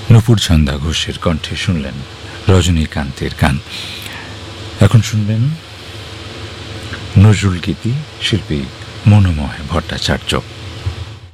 নূপুর ছন্দা ঘোষের কণ্ঠে শুনলেন রজনীকান্তের গান। এখন শুনবেন নজরুল গীতি, শিল্পী মনোময় ভট্টাচার্য।